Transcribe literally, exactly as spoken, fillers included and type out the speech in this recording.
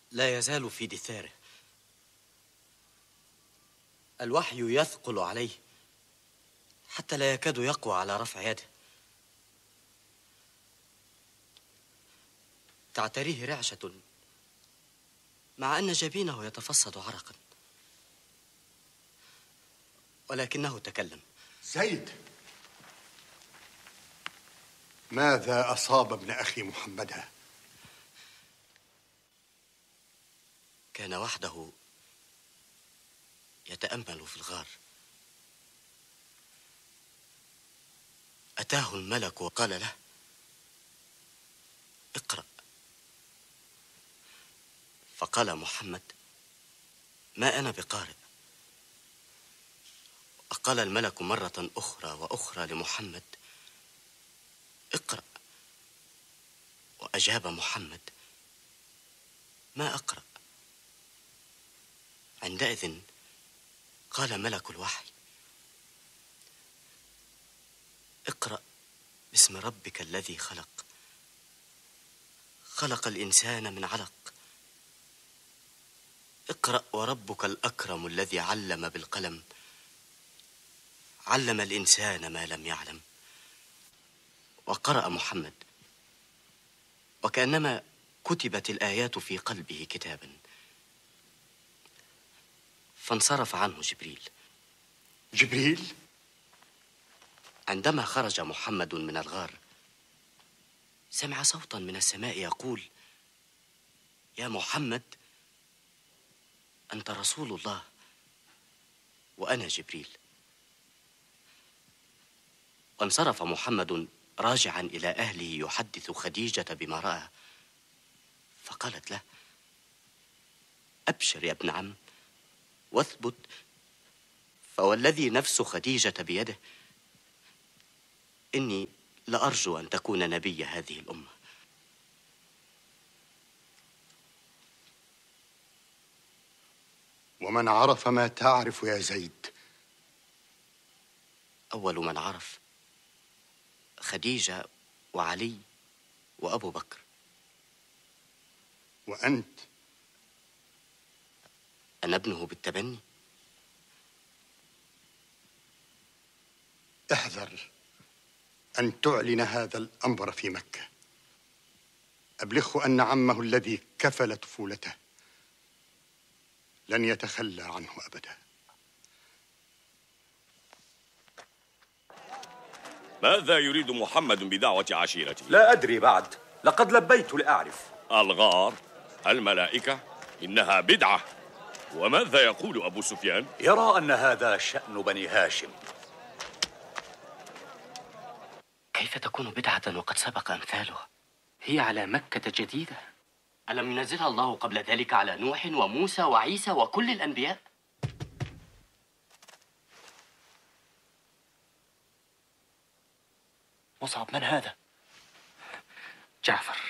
لا يزال في دثاره. الوحي يثقل عليه حتى لا يكاد يقوى على رفع يده. تعتريه رعشة مع أن جبينه يتفصد عرقا، ولكنه تكلم. زيد، ماذا أصاب ابن أخي محمدا؟ كان وحده يتأمل في الغار، أتاه الملك وقال له: اقرأ. فقال محمد: ما أنا بقارئ. وقال الملك مرة أخرى وأخرى لمحمد: اقرأ. وأجاب محمد: ما أقرأ. عندئذ قال ملك الوحي: اقرأ باسم ربك الذي خلق، خلق الإنسان من علق. اقرأ وربك الأكرم الذي علم بالقلم، علم الإنسان ما لم يعلم. وقرأ محمد وكأنما كتبت الآيات في قلبه كتابا، فانصرف عنه جبريل. جبريل؟ عندما خرج محمد من الغار سمع صوتا من السماء يقول: يا محمد، أنت رسول الله وأنا جبريل. وانصرف محمد راجعا إلى أهله يحدث خديجة بما رأى، فقالت له: أبشر يا ابن عم واثبت، فوالذي نفس خديجة بيده إني لأرجو أن تكون نبي هذه الأمة. ومن عرف ما تعرف يا زيد؟ أول من عرف خديجة وعلي وأبو بكر. وأنت؟ أنا ابنه بالتبني. احذر أن تعلن هذا الأمر في مكة. أبلغه أن عمه الذي كفل طفولته لن يتخلى عنه أبدا. ماذا يريد محمد بدعوة عشيرته؟ لا أدري بعد، لقد لبيت لأعرف. الغار، الملائكة، إنها بدعة. وماذا يقول أبو سفيان؟ يرى أن هذا شأن بني هاشم. كيف تكون بدعة وقد سبق أمثالها؟ هي على مكة جديدة. ألم ينزلها الله قبل ذلك على نوح وموسى وعيسى وكل الأنبياء؟ مصعب، من هذا؟ جعفر.